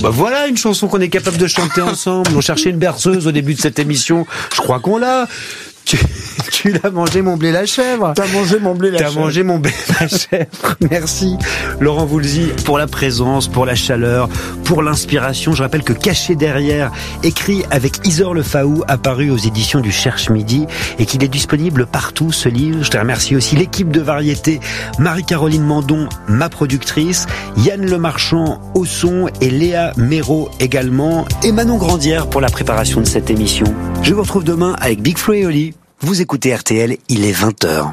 Bah voilà une chanson qu'on est capable de chanter ensemble. On cherchait une berceuse au début de cette émission. Je crois qu'on l'a. Tu l'as mangé mon blé la chèvre. T'as mangé mon blé la chèvre. T'as mangé mon blé la chèvre. Merci Laurent Voulzy pour la présence, pour la chaleur, pour l'inspiration. Je rappelle que Caché derrière, écrit avec Isor Le Faou, apparu aux éditions du Cherche Midi et qu'il est disponible partout ce livre. Je te remercie aussi l'équipe de Variété, Marie-Caroline Mandon, ma productrice, Yann Lemarchand au son et Léa Méraud également et Manon Grandière pour la préparation de cette émission. Je vous retrouve demain avec Big Flo et Oli. Vous écoutez RTL, il est 20h.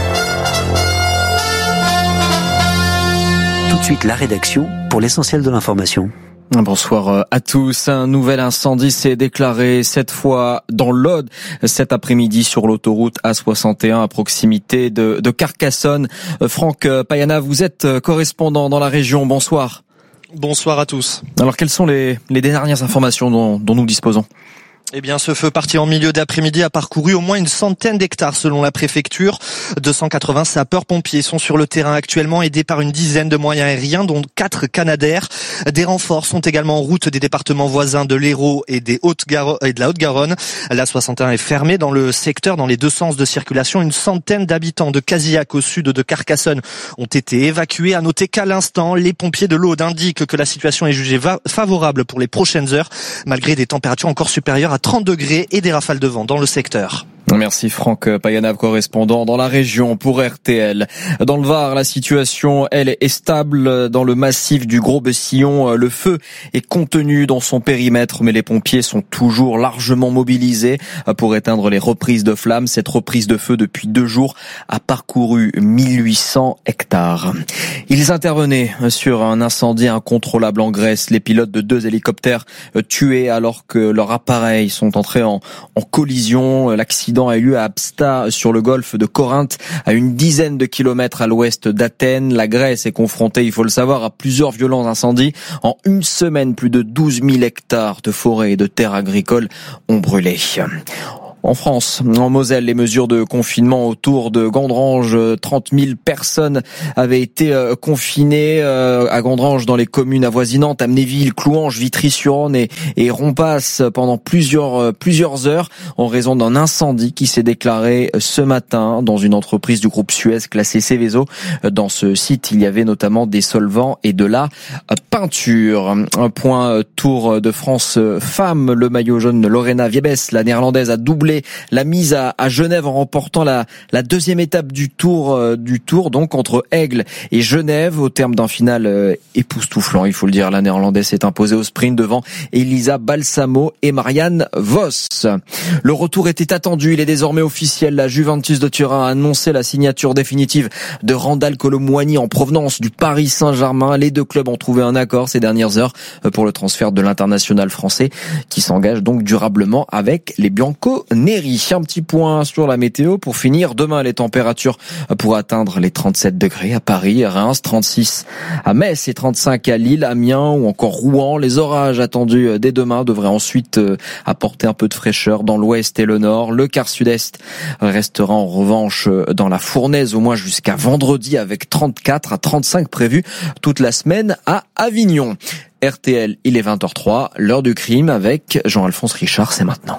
Tout de suite, la rédaction pour l'essentiel de l'information. Bonsoir à tous. Un nouvel incendie s'est déclaré cette fois dans l'Aude cet après-midi sur l'autoroute A61 à proximité de Carcassonne. Franck Payana, vous êtes correspondant dans la région. Bonsoir. Bonsoir à tous. Alors quelles sont les dernières informations dont nous disposons ? Eh bien, ce feu parti en milieu d'après-midi a parcouru au moins une centaine d'hectares selon la préfecture. 280 sapeurs-pompiers sont sur le terrain actuellement, aidés par une dizaine de moyens aériens, dont 4 Canadair. Des renforts sont également en route des départements voisins de l'Hérault et de la Haute-Garonne. La 61 est fermée dans le secteur, dans les deux sens de circulation. Une centaine d'habitants de Casillac au sud de Carcassonne ont été évacués. À noter qu'à l'instant, les pompiers de l'Aude indiquent que la situation est jugée favorable pour les prochaines heures, malgré des températures encore supérieures à 30 degrés et des rafales de vent dans le secteur. Merci Franck Payana, correspondant dans la région pour RTL. Dans le Var, la situation, elle, est stable dans le massif du Gros-Bessillon. Le feu est contenu dans son périmètre, mais les pompiers sont toujours largement mobilisés pour éteindre les reprises de flammes. Cette reprise de feu depuis 2 jours a parcouru 1800 hectares. Ils intervenaient sur un incendie incontrôlable en Grèce. Les pilotes de 2 hélicoptères tués alors que leurs appareils sont entrés en collision. L'accident a eu lieu à Absta, sur le golfe de Corinthe, à une dizaine de kilomètres à l'ouest d'Athènes. La Grèce est confrontée, il faut le savoir, à plusieurs violents incendies. En une semaine, plus de 12 000 hectares de forêts et de terres agricoles ont brûlé. En France, en Moselle, les mesures de confinement autour de Gondrange, 30 000 personnes avaient été confinées à Gondrange dans les communes avoisinantes, Amnéville, Clouange, Vitry-sur-Orne et Rompas pendant plusieurs heures en raison d'un incendie qui s'est déclaré ce matin dans une entreprise du groupe Suez classée Seveso. Dans ce site, il y avait notamment des solvants et de la peinture. Un point Tour de France femmes, le maillot jaune de Lorena Wiebes, la néerlandaise, a doublé la mise à Genève en remportant la deuxième étape du tour donc entre Aigle et Genève au terme d'un final époustouflant, il faut le dire. La néerlandaise s'est imposée au sprint devant Elisa Balsamo et Marianne Vos. Le retour était attendu, il est désormais officiel. La Juventus de Turin a annoncé la signature définitive de Randal Kolo Muani en provenance du Paris Saint-Germain. Les deux clubs ont trouvé un accord ces dernières heures pour le transfert de l'international français qui s'engage donc durablement avec les Bianco-Neri. Un petit point sur la météo pour finir. Demain, les températures pourraient atteindre les 37 degrés à Paris, Reims, 36 à Metz et 35 à Lille, Amiens ou encore Rouen. Les orages attendus dès demain devraient ensuite apporter un peu de fraîcheur dans l'ouest et le nord. Le quart sud-est restera en revanche dans la fournaise au moins jusqu'à vendredi avec 34 à 35 prévus toute la semaine à Avignon. RTL, il est 20h03, l'heure du crime avec Jean-Alphonse Richard, c'est maintenant.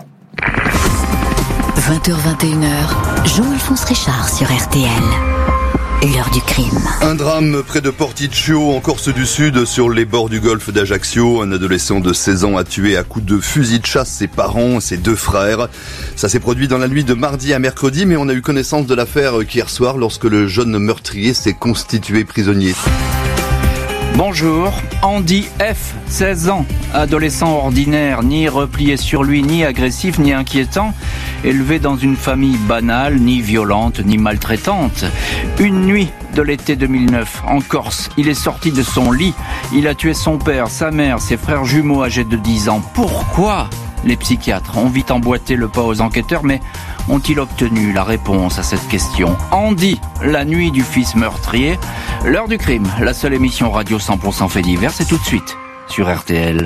20h21h, Jean-Alphonse Richard sur RTL. L'heure du crime. Un drame près de Porticcio, en Corse du Sud, sur les bords du golfe d'Ajaccio. Un adolescent de 16 ans a tué à coups de fusil de chasse ses parents, ses 2 frères. Ça s'est produit dans la nuit de mardi à mercredi, mais on a eu connaissance de l'affaire qu'hier soir lorsque le jeune meurtrier s'est constitué prisonnier. Bonjour, Andy F, 16 ans, adolescent ordinaire, ni replié sur lui, ni agressif, ni inquiétant, élevé dans une famille banale, ni violente, ni maltraitante. Une nuit de l'été 2009, en Corse, il est sorti de son lit, il a tué son père, sa mère, ses frères jumeaux âgés de 10 ans. Pourquoi ? Les psychiatres ont vite emboîté le pas aux enquêteurs, mais ont-ils obtenu la réponse à cette question ? Andy, la nuit du fils meurtrier, l'heure du crime, la seule émission radio 100% fait divers, c'est tout de suite sur RTL.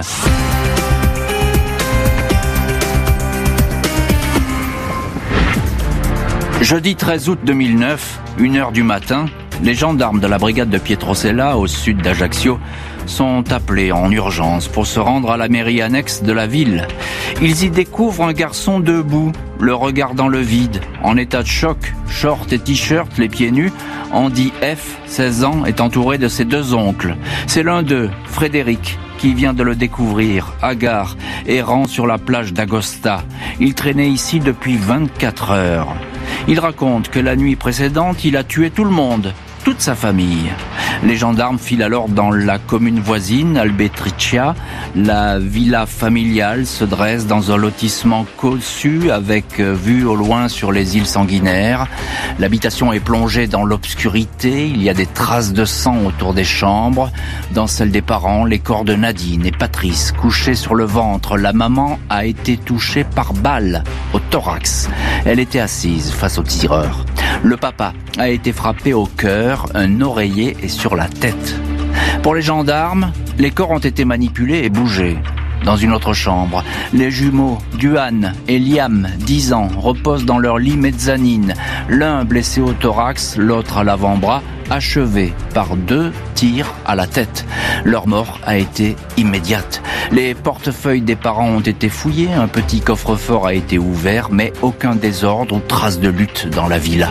Jeudi 13 août 2009, 1h du matin, les gendarmes de la brigade de Pietrosella, au sud d'Ajaccio, sont appelés en urgence pour se rendre à la mairie annexe de la ville. Ils y découvrent un garçon debout, le regard dans le vide, en état de choc, short et t-shirt, les pieds nus. Andy F, 16 ans, est entouré de ses deux oncles. C'est l'un d'eux, Frédéric, qui vient de le découvrir, hagard, errant sur la plage d'Agosta. Il traînait ici depuis 24 heures. Il raconte que la nuit précédente, il a tué tout le monde, toute sa famille. Les gendarmes filent alors dans la commune voisine, Albetricia. La villa familiale se dresse dans un lotissement cossu avec vue au loin sur les îles sanguinaires. L'habitation est plongée dans l'obscurité. Il y a des traces de sang autour des chambres. Dans celle des parents, les corps de Nadine et Patrice couchés sur le ventre. La maman a été touchée par balle au thorax. Elle était assise face au tireur. Le papa a été frappé au cœur, un oreiller est sur la tête. Pour les gendarmes, les corps ont été manipulés et bougés. Dans une autre chambre, les jumeaux Duane et Liam, 10 ans, reposent dans leur lit mezzanine. L'un blessé au thorax, l'autre à l'avant-bras, achevé par 2 tirs à la tête. Leur mort a été immédiate. Les portefeuilles des parents ont été fouillés, un petit coffre-fort a été ouvert, mais aucun désordre ou trace de lutte dans la villa.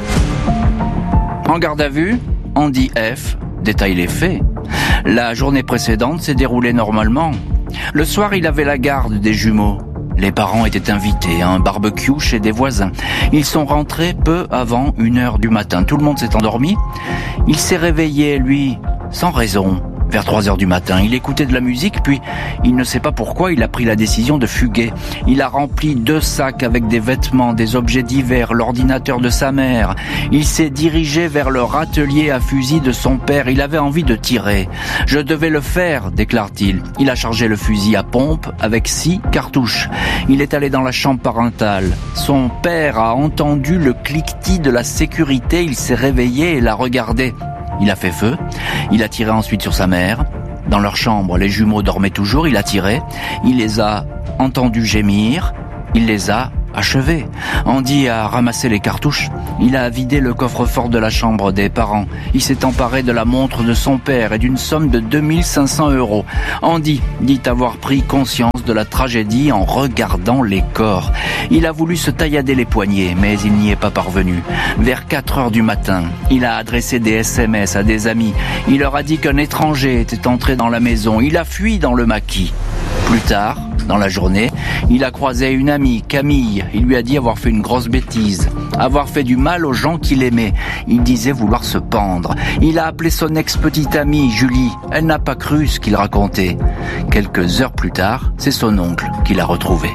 En garde à vue, Andy F détaille les faits. La journée précédente s'est déroulée normalement. Le soir, il avait la garde des jumeaux. Les parents étaient invités à un barbecue chez des voisins. Ils sont rentrés peu avant 1h du matin. Tout le monde s'est endormi. Il s'est réveillé, lui, sans raison. Vers 3h du matin, il écoutait de la musique, puis il ne sait pas pourquoi il a pris la décision de fuguer. Il a rempli 2 sacs avec des vêtements, des objets divers, l'ordinateur de sa mère. Il s'est dirigé vers le râtelier à fusil de son père. Il avait envie de tirer. « Je devais le faire », déclare-t-il. Il a chargé le fusil à pompe avec 6 cartouches. Il est allé dans la chambre parentale. Son père a entendu le cliquetis de la sécurité. Il s'est réveillé et l'a regardé. Il a fait feu, il a tiré ensuite sur sa mère. Dans leur chambre, les jumeaux dormaient toujours, il a tiré. Il les a entendus gémir, il les a achevés. Andy a ramassé les cartouches, il a vidé le coffre-fort de la chambre des parents. Il s'est emparé de la montre de son père et d'une somme de 2500 €. Andy dit avoir pris conscience de la tragédie en regardant les corps. Il a voulu se taillader les poignets, mais il n'y est pas parvenu. Vers 4h du matin, il a adressé des SMS à des amis. Il leur a dit qu'un étranger était entré dans la maison. Il a fui dans le maquis. Plus tard, dans la journée, il a croisé une amie, Camille. Il lui a dit avoir fait une grosse bêtise, avoir fait du mal aux gens qu'il aimait. Il disait vouloir se pendre. Il a appelé son ex-petite amie, Julie. Elle n'a pas cru ce qu'il racontait. Quelques heures plus tard, c'est son oncle qui l'a retrouvé.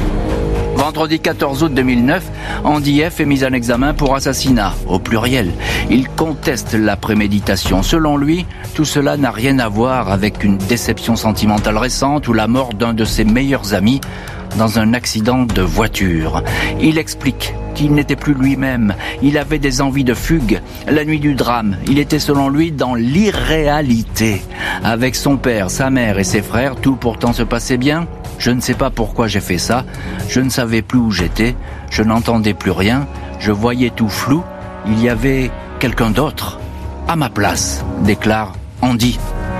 Vendredi 14 août 2009, Andy F est mis en examen pour assassinat, au pluriel. Il conteste la préméditation. Selon lui, tout cela n'a rien à voir avec une déception sentimentale récente ou la mort d'un de ses meilleurs amis dans un accident de voiture. Il explique qu'il n'était plus lui-même. Il avait des envies de fugue. La nuit du drame, il était selon lui dans l'irréalité. Avec son père, sa mère et ses frères, tout pourtant se passait bien. Je ne sais pas pourquoi j'ai fait ça. Je ne savais plus où j'étais. Je n'entendais plus rien. Je voyais tout flou. Il y avait quelqu'un d'autre à ma place, déclare Andy.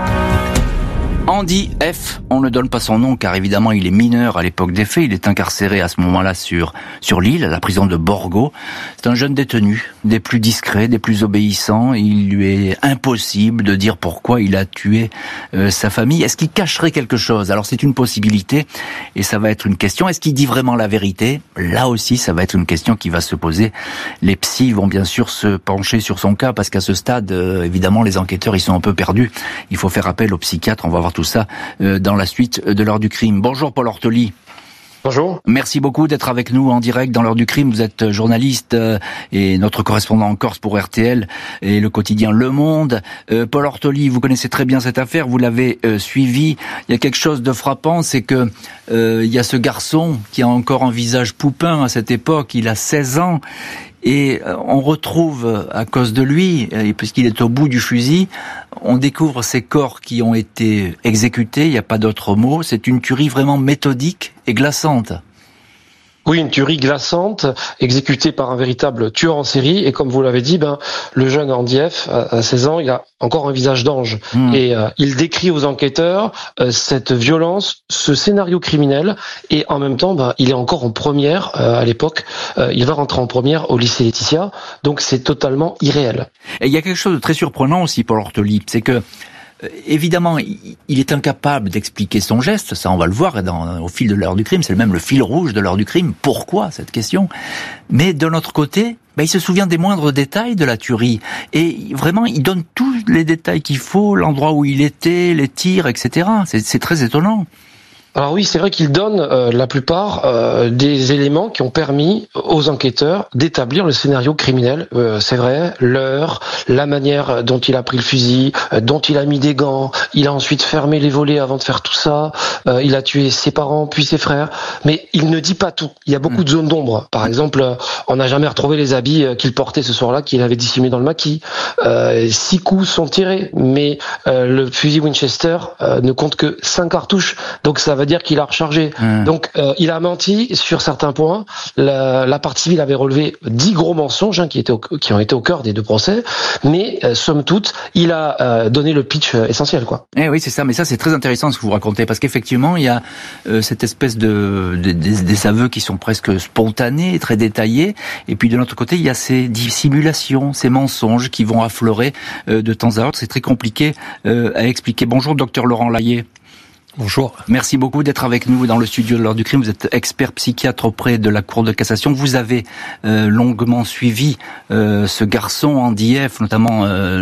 Andy F, on ne donne pas son nom car évidemment il est mineur à l'époque des faits, il est incarcéré à ce moment-là sur l'île, à la prison de Borgo. C'est un jeune détenu, des plus discrets, des plus obéissants. Il lui est impossible de dire pourquoi il a tué sa famille. Est-ce qu'il cacherait quelque chose? Alors c'est une possibilité et ça va être une question. Est-ce qu'il dit vraiment la vérité? Là aussi ça va être une question qui va se poser. Les psys vont bien sûr se pencher sur son cas parce qu'à ce stade, évidemment les enquêteurs ils sont un peu perdus. Il faut faire appel aux psychiatres, on va voir tout ça dans la suite de l'heure du crime. Bonjour Paul Ortoli. Bonjour. Merci beaucoup d'être avec nous en direct dans l'heure du crime. Vous êtes journaliste et notre correspondant en Corse pour RTL et le quotidien Le Monde. Paul Ortoli, vous connaissez très bien cette affaire, vous l'avez suivi. Il y a quelque chose de frappant, c'est que il y a ce garçon qui a encore un visage poupin à cette époque, il a 16 ans. Et on retrouve, à cause de lui, puisqu'il est au bout du fusil, on découvre ces corps qui ont été exécutés, il n'y a pas d'autre mot. C'est une tuerie vraiment méthodique et glaçante. Oui, une tuerie glaçante, exécutée par un véritable tueur en série. Et comme vous l'avez dit, le jeune Andy F, à 16 ans, il a encore un visage d'ange. Et il décrit aux enquêteurs cette violence, ce scénario criminel. Et en même temps, il est encore en première à l'époque. Il va rentrer en première au lycée Laetitia. Donc c'est totalement irréel. Et il y a quelque chose de très surprenant aussi, Paul Ortoli, c'est que évidemment, il est incapable d'expliquer son geste, ça on va le voir au fil de l'heure du crime, c'est même le fil rouge de l'heure du crime. Pourquoi cette question ? Mais de l'autre côté, il se souvient des moindres détails de la tuerie. Et vraiment, il donne tous les détails qu'il faut, l'endroit où il était, les tirs, etc. C'est très étonnant. Alors oui, c'est vrai qu'il donne la plupart des éléments qui ont permis aux enquêteurs d'établir le scénario criminel. C'est vrai, l'heure, la manière dont il a pris le fusil, dont il a mis des gants, il a ensuite fermé les volets avant de faire tout ça, il a tué ses parents puis ses frères, mais il ne dit pas tout. Il y a beaucoup de zones d'ombre. Par exemple, on n'a jamais retrouvé les habits qu'il portait ce soir-là, qu'il avait dissimulés dans le maquis. 6 coups sont tirés, mais le fusil Winchester ne compte que 5 cartouches, donc ça va dire qu'il a rechargé. Donc il a menti sur certains points. La partie civile avait relevé 10 gros mensonges qui ont été au cœur des 2 procès, mais somme toute, il a donné le pitch essentiel, quoi. Eh oui, c'est ça, mais ça c'est très intéressant ce que vous racontez, parce qu'effectivement, il y a cette espèce des aveux qui sont presque spontanés, très détaillés, et puis de l'autre côté, il y a ces dissimulations, ces mensonges qui vont affleurer de temps à autre. C'est très compliqué à expliquer. Bonjour, docteur Laurent Layet. Bonjour. Merci beaucoup d'être avec nous dans le studio de l'heure du crime. Vous êtes expert psychiatre auprès de la Cour de cassation. Vous avez longuement suivi ce garçon Andy F, notamment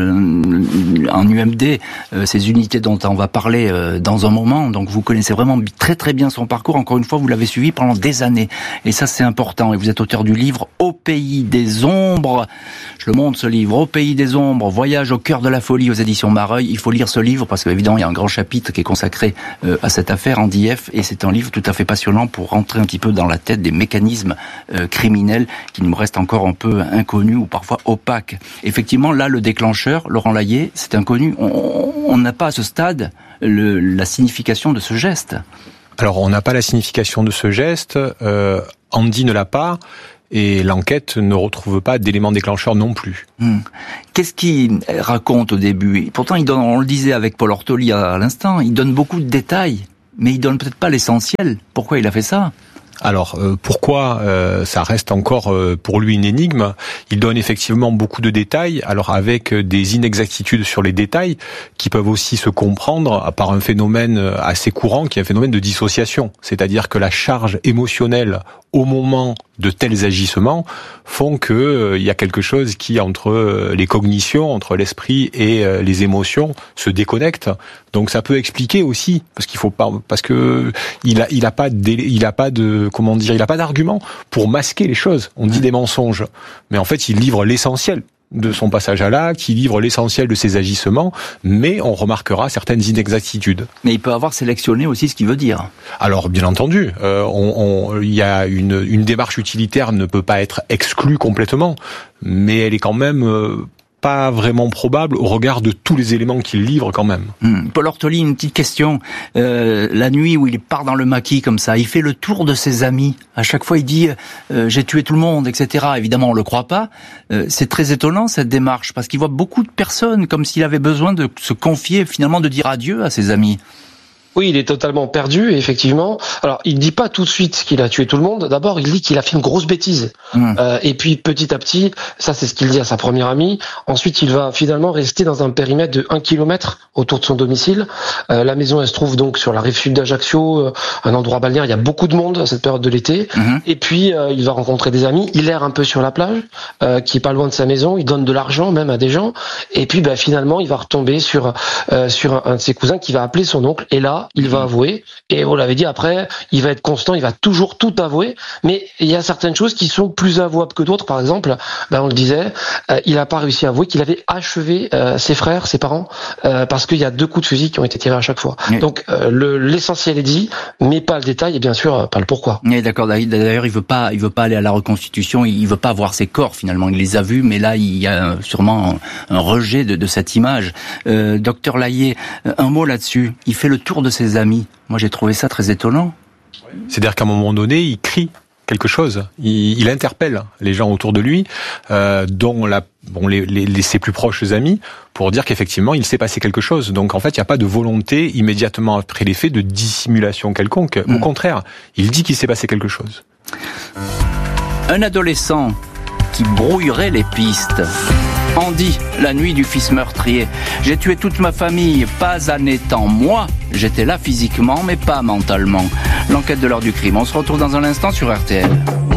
en UMD, ces unités dont on va parler dans un moment. Donc vous connaissez vraiment très très bien son parcours. Encore une fois, vous l'avez suivi pendant des années. Et ça, c'est important. Et vous êtes auteur du livre « Au pays des ombres ». Je le montre, ce livre. « Au pays des ombres, voyage au cœur de la folie » aux éditions Mareuil. Il faut lire ce livre parce qu'évidemment, il y a un grand chapitre qui est consacré à cette affaire Andy F, et c'est un livre tout à fait passionnant pour rentrer un petit peu dans la tête des mécanismes criminels qui nous restent encore un peu inconnus ou parfois opaques. Effectivement, là, le déclencheur, Laurent Layet, c'est inconnu. On n'a pas à ce stade la signification de ce geste. Alors, on n'a pas la signification de ce geste. Andy ne l'a pas. Et l'enquête ne retrouve pas d'éléments déclencheurs non plus. Qu'est-ce qu'il raconte au début ? Pourtant, on le disait avec Paul Ortoli à l'instant, il donne beaucoup de détails, mais il donne peut-être pas l'essentiel. Pourquoi il a fait ça ? Alors, pourquoi ça reste encore pour lui une énigme ? Il donne effectivement beaucoup de détails, alors avec des inexactitudes sur les détails, qui peuvent aussi se comprendre par un phénomène assez courant, qui est un phénomène de dissociation. C'est-à-dire que la charge émotionnelle au moment de tels agissements font que il y a quelque chose qui, entre les cognitions, entre l'esprit et les émotions, se déconnecte. Donc ça peut expliquer aussi, parce que il a pas d'argument pour masquer les choses. On dit des mensonges, mais en fait il livre l'essentiel de son passage à l'acte, il livre l'essentiel de ses agissements, mais on remarquera certaines inexactitudes. Mais il peut avoir sélectionné aussi ce qu'il veut dire. Alors, bien entendu, il y a une démarche utilitaire ne peut pas être exclue complètement, mais elle est quand même pas vraiment probable au regard de tous les éléments qu'il livre quand même. Paul Ortoli, une petite question. La nuit où il part dans le maquis comme ça, il fait le tour de ses amis. À chaque fois, il dit j'ai tué tout le monde, etc. Évidemment, on le croit pas. C'est très étonnant cette démarche parce qu'il voit beaucoup de personnes comme s'il avait besoin de se confier, finalement, de dire adieu à ses amis. Oui, il est totalement perdu, effectivement. Alors, il dit pas tout de suite qu'il a tué tout le monde. D'abord, il dit qu'il a fait une grosse bêtise. Et puis, petit à petit, ça c'est ce qu'il dit à sa première amie. Ensuite, il va finalement rester dans un périmètre de 1 km autour de son domicile. La maison, elle se trouve donc sur la rive sud d'Ajaccio, un endroit balnéaire. Il y a beaucoup de monde à cette période de l'été. Et puis, il va rencontrer des amis. Il erre un peu sur la plage, qui est pas loin de sa maison. Il donne de l'argent même à des gens. Et puis, finalement, il va retomber sur un de ses cousins qui va appeler son oncle. Et là, il va avouer, et on l'avait dit après, il va être constant, il va toujours tout avouer, mais il y a certaines choses qui sont plus avouables que d'autres. Par exemple, on le disait, il n'a pas réussi à avouer qu'il avait achevé ses frères, ses parents, parce qu'il y a 2 coups de fusil qui ont été tirés à chaque fois. Oui. Donc l'essentiel est dit, mais pas le détail, et bien sûr pas le pourquoi. Oui, d'accord. D'ailleurs, il veut pas aller à la reconstitution, il veut pas voir ses corps finalement. Il les a vus, mais là il y a sûrement un rejet de cette image. Docteur Layet, un mot là-dessus. Il fait le tour de ses amis. Moi, j'ai trouvé ça très étonnant. C'est-à-dire qu'à un moment donné, il crie quelque chose. Il interpelle les gens autour de lui, dont ses plus proches amis, pour dire qu'effectivement il s'est passé quelque chose. Donc en fait, il n'y a pas de volonté immédiatement après les faits de dissimulation quelconque. Au contraire, il dit qu'il s'est passé quelque chose. Un adolescent qui brouillerait les pistes. Andy, la nuit du fils meurtrier. J'ai tué toute ma famille, pas en étant moi. J'étais là physiquement, mais pas mentalement. L'enquête de l'heure du crime. On se retrouve dans un instant sur RTL.